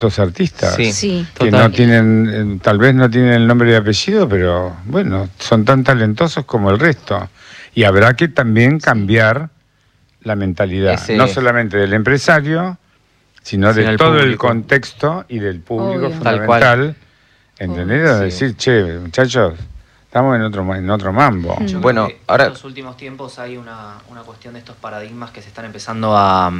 los artistas Sí, que total. no tienen, tal vez no tienen el nombre y apellido, pero bueno, son tan talentosos como el resto. Y habrá que también cambiar la mentalidad, no solamente del empresario, sino de del todo el público. contexto y del público Obvio. Tal cual. fundamental, ¿entendés? Sí. Decir, che, muchachos, estamos en otro mambo. Yo creo Bueno, que ahora- en los últimos tiempos hay una cuestión de estos paradigmas que se están empezando a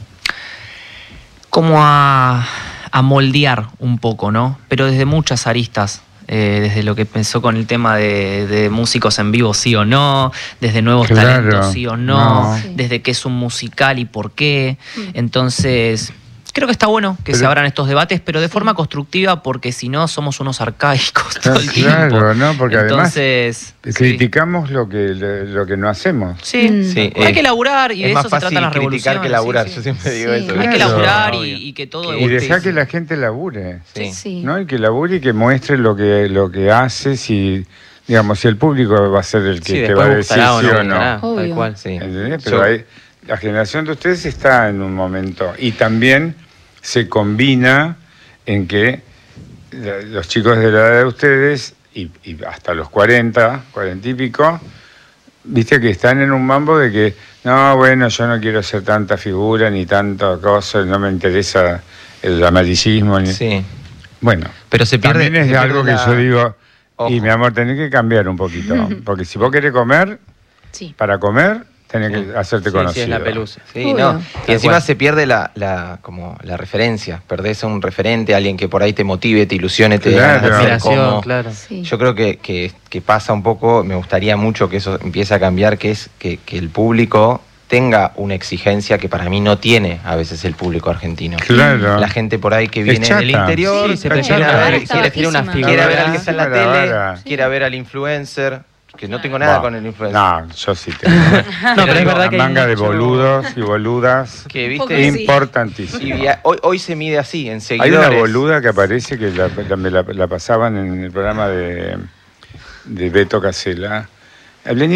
como a moldear un poco, ¿no? Pero desde muchas aristas. Desde lo que pensó con el tema de músicos en vivo, sí o no, desde nuevos Claro, talentos, sí o no, no. desde qué es un musical y por qué. Entonces, creo que está bueno que se Pero- abran estos debates, pero de forma constructiva, porque si no somos unos arcaicos todo el Claro, tiempo. ¿no? Porque entonces, además criticamos lo que no hacemos. sí, Sí, hay que laburar y de es eso más se fácil tratan las criticar revoluciones. que laburar, sí. yo siempre digo Sí. eso. Hay que Claro. laburar Obvio. y que todo Y dejar guste. que la gente labure. Sí. Sí. ¿No? Y que labure y que muestre lo que hace, si el público va a ser el que Sí, te va a después decir gustará o sí no o no. gustará, tal Obvio. cual, sí. ¿Entendés? Pero Yo- la generación de ustedes está en un momento. Y también se combina en que los chicos de la edad de ustedes, y hasta los 40 y pico, viste que están en un mambo de que, no, bueno, yo no quiero ser tanta figura ni tanta cosa, no me interesa el amarillismo. Sí. Bueno, Pero se pierde- también es se algo que pierde yo la- digo, y Ojo. mi amor, tenés que cambiar un poquito, porque si vos querés comer, Sí. para comer, tenés que hacerte Sí, conocido. sí, es la pelusa. Sí, Obvio. no. Tal Y encima cual. se pierde como la referencia. Perdés a un referente, alguien que por ahí te motive, te ilusione, te dé ganas de Claro. hacer Admiración, como... claro. Sí. Yo creo que pasa un poco, me gustaría mucho que eso empiece a cambiar, que es que el público tenga una exigencia que para mí no tiene a veces el público argentino. Claro. La gente por ahí que Es viene chata. del interior, Sí, se quiere prefiere ver- una- está prefiere una bajísima. quiere ver figura. al que está en la La tele, vara. quiere ver al influencer, que no tengo nada Bueno, con el influencer. No, yo sí tengo. No, pero es verdad que hay manga de mucho- boludos y boludas Que Un poco viste, sí. importantísimo. hoy se mide así, en Hay seguidores. una boluda que aparece que me la pasaban en el programa de Beto Casella. Hablando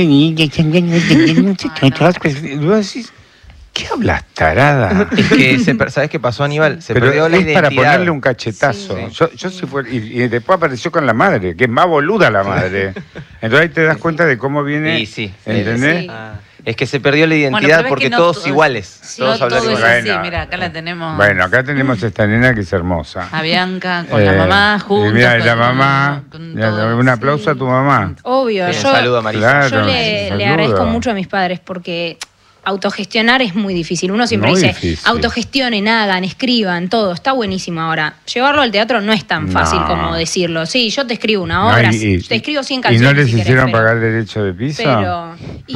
y vos decís, ¿qué hablas, tarada? Es que ¿sabes qué pasó, Aníbal? Se Pero perdió la es para identidad. ponerle un cachetazo. Sí. Yo si fuera, y después apareció con la madre, que es más boluda la madre. Entonces ahí te das cuenta de cómo viene. Sí, sí. ¿Entendés? Sí. Ah, es que se perdió la Bueno, identidad pero es porque que no todos todo- iguales. Sí, todos No hablan todo es igual. así, Bueno. mira, acá la tenemos Bueno, acá tenemos esta nena que es hermosa. a Bianca con la mamá Y juntos. mira, y la con- mamá, con mira, todo. un aplauso a tu mamá. Obvio, Sí, yo, un saludo a Marisa. Claro. yo le saludo. agradezco mucho a mis padres porque autogestionar es muy difícil. Uno siempre Muy dice, difícil. autogestionen, hagan, escriban, todo. Está buenísimo. Ahora, llevarlo al teatro no es tan No. fácil como decirlo. Sí, yo te escribo una No, obra, y- te escribo 100 ¿Y canciones. no les si querés, hicieron pero- pagar derecho de piso? Pero,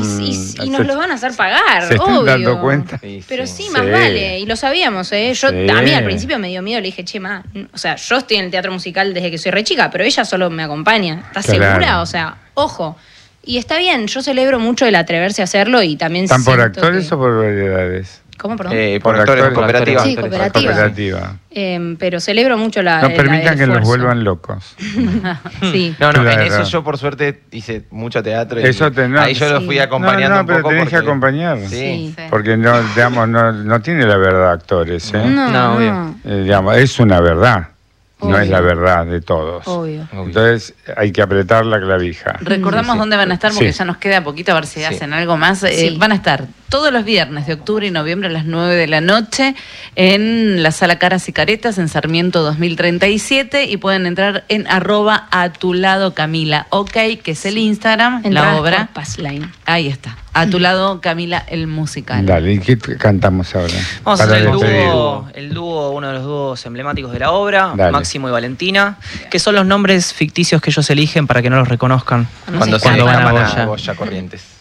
y nos lo van a hacer pagar, ¿Se están obvio. dando cuenta? Sí, Pero sí. sí, más Sí. vale. Y lo sabíamos, ¿eh? Yo, Sí. a mí al principio me dio miedo. Le dije, che, ma, o sea, yo estoy en el teatro musical desde que soy re chica, pero ella solo me acompaña. ¿Estás Claro. segura? O sea, ojo. Y está bien, yo celebro mucho el atreverse a hacerlo y también ¿Están por siento actores que- o por variedades? ¿Cómo, perdón? Por Por actores, actores. cooperativa. Sí, cooperativa. Cooperativa. Pero celebro mucho la No el permitan que los esfuerzo. vuelvan locos. Sí. No, en Claro. eso yo por suerte hice mucho teatro. Y Eso te- no, ahí yo lo sí. fui acompañando No, un pero poco. tenés que porque- acompañar. Sí. Sí. Sí. Porque no, digamos, no tiene la verdad actores, ¿eh? No, No, obvio. no. Digamos, es una verdad, no Obvio. es la verdad de todos. Obvio. Obvio. Entonces hay que apretar la clavija. Recordamos Sí. dónde van a estar porque Sí. ya nos queda poquito a ver si Sí. hacen algo más. Sí. Van a estar todos los viernes de octubre y noviembre a las 9 de la noche en la Sala Caras y Caretas en Sarmiento 2037 y pueden entrar en @atulado_Camila, ok, que es el Instagram, Entradas la obra. por Passline. Ahí está, a tu lado Camila el musical. Dale, ¿y qué cantamos ahora? Vamos a Para hacer despedir. el dúo, uno de los dúos emblemáticos de la obra, Dale. Máximo y Valentina, que son los nombres ficticios que ellos eligen para que no los reconozcan. Nos Cuando se encanta. van a llaman Goya. Goya Corrientes.